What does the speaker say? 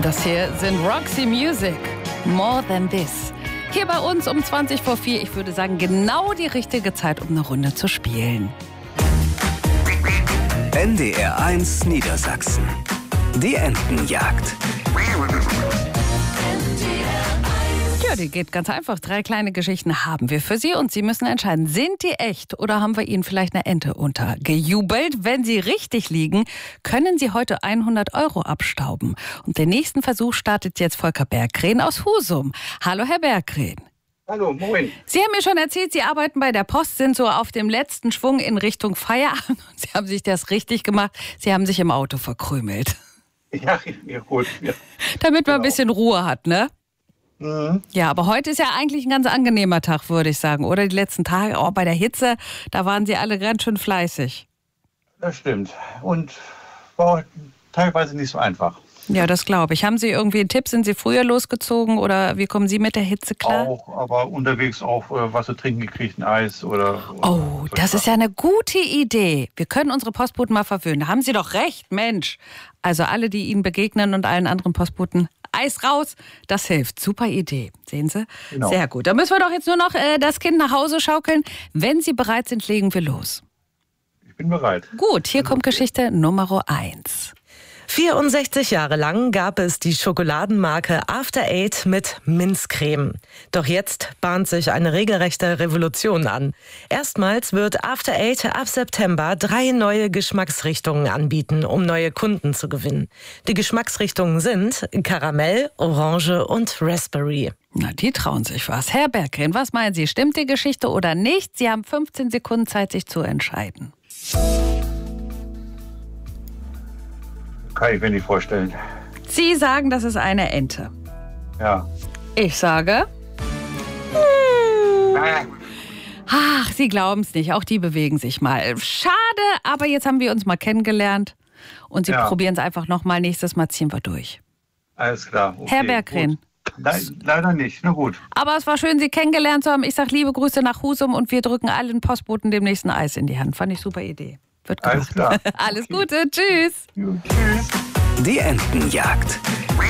Das hier sind Roxy Music, More Than This. Hier bei uns um 20 vor 4, ich würde sagen, genau die richtige Zeit, um eine Runde zu spielen. NDR 1 Niedersachsen. Die Entenjagd. Ja, die geht ganz einfach. 3 kleine Geschichten haben wir für Sie und Sie müssen entscheiden, sind die echt oder haben wir Ihnen vielleicht eine Ente untergejubelt? Wenn Sie richtig liegen, können Sie heute 100 € abstauben. Und den nächsten Versuch startet jetzt Volker Berggren aus Husum. Hallo, Herr Berggren. Hallo, moin. Sie haben mir schon erzählt, Sie arbeiten bei der Post, sind so auf dem letzten Schwung in Richtung Feierabend. Sie haben sich das richtig gemacht. Sie haben sich im Auto verkrümelt. Ja, gut. Ja. Damit man ein bisschen Ruhe hat, ne? Mhm. Ja, aber heute ist ja eigentlich ein ganz angenehmer Tag, würde ich sagen. Oder die letzten Tage, bei der Hitze, da waren Sie alle ganz schön fleißig. Das stimmt. Und war teilweise nicht so einfach. Ja, das glaube ich. Haben Sie irgendwie einen Tipp? Sind Sie früher losgezogen oder wie kommen Sie mit der Hitze klar? Auch, aber unterwegs auch was zu trinken gekriegt, ein Eis oder... Oh, das ist ja eine gute Idee. Wir können unsere Postboten mal verwöhnen. Da haben Sie doch recht, Mensch. Also alle, die Ihnen begegnen und allen anderen Postboten, Eis raus, das hilft. Super Idee. Sehen Sie? Genau. Sehr gut. Da müssen wir doch jetzt nur noch das Kind nach Hause schaukeln. Wenn Sie bereit sind, legen wir los. Ich bin bereit. Gut, hier kommt Geschichte Nummer 1. 64 Jahre lang gab es die Schokoladenmarke After Eight mit Minzcreme. Doch jetzt bahnt sich eine regelrechte Revolution an. Erstmals wird After Eight ab September 3 neue Geschmacksrichtungen anbieten, um neue Kunden zu gewinnen. Die Geschmacksrichtungen sind Karamell, Orange und Raspberry. Na, die trauen sich was. Herr Berggren, was meinen Sie? Stimmt die Geschichte oder nicht? Sie haben 15 Sekunden Zeit, sich zu entscheiden. Kann ich mir nicht vorstellen. Sie sagen, das ist eine Ente. Ja. Ich sage... Ach, Sie glauben es nicht. Auch die bewegen sich mal. Schade, aber jetzt haben wir uns mal kennengelernt. Und Sie probieren es einfach nochmal. Nächstes Mal ziehen wir durch. Alles klar. Okay, Herr Berggren. Leider nicht. Na gut. Aber es war schön, Sie kennengelernt zu haben. Ich sage liebe Grüße nach Husum und wir drücken allen Postboten demnächst ein Eis in die Hand. Fand ich super Idee. Wird gemacht. Alles klar. Alles Gute. Tschüss. Gut, tschüss. Die Entenjagd.